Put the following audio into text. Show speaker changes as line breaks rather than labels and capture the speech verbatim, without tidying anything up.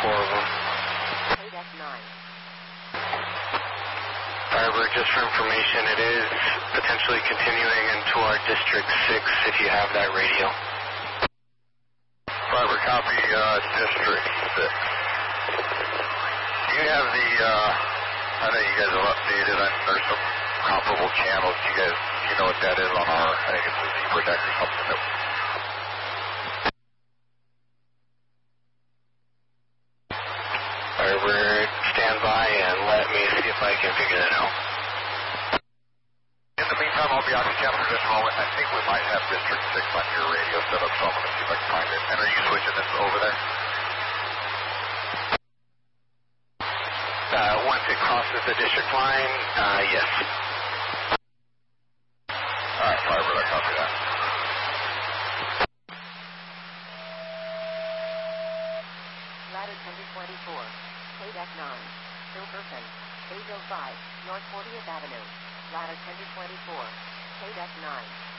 four of them.
K nine.
Fiber, just for information, it is potentially continuing into our District six if you have that radio.
Fiber, copy uh, District six. Do you have the, uh, I know you guys have updated, I, there's some comparable channels. Do you guys, do you know what that is on our, I think it's a Z Protect or something that
Fiber, stand by and let me see if I can figure that out.
In the meantime, I'll be on the channel for just a moment. I think we might have District six on your radio set up, so I'm going to see if I can find it. And are you switching this over there?
Uh, once it crosses the district line, uh, yes.
All right, Fiber, I copy that.
Ladder ten twenty-four. K nine. Silverton. eight oh five. North fortieth Avenue. Ladder ten twenty-four. K nine.